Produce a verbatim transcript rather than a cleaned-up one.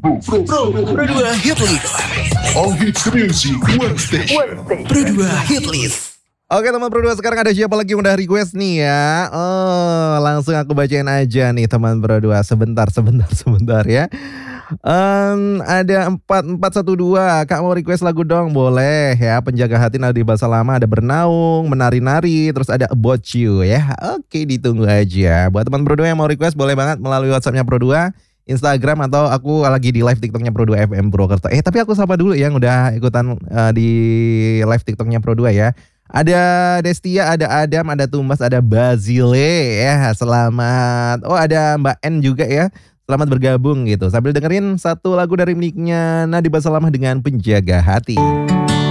Pro, Pro dua Hit List. All Hits Music One Station. Pro dua Hit List. Oke teman Pro dua, sekarang ada siapa lagi yang udah request nih ya? Oh, langsung aku bacain aja nih teman Pro dua. Sebentar, sebentar, sebentar ya. Um, ada empat empat satu dua. Kak mau request lagu dong? Boleh ya. Penjaga Hati Nadi Bahasa Lama, ada Bernaung, Menari-nari, terus ada About You ya. Oke, ditunggu aja. Buat teman Pro dua yang mau request boleh banget melalui WhatsAppnya Pro dua, Instagram, atau aku lagi di live TikToknya Pro dua F M Purwokerto. Eh tapi aku sapa dulu yang udah ikutan uh, di live TikToknya Pro dua ya. Ada Destia, ada Adam, ada Tumbas, ada Bazile ya. Selamat. Oh, ada Mbak N juga ya. Selamat bergabung gitu. Sambil dengerin satu lagu dari miliknya Nadi Bahasa Lama dengan Penjaga Hati.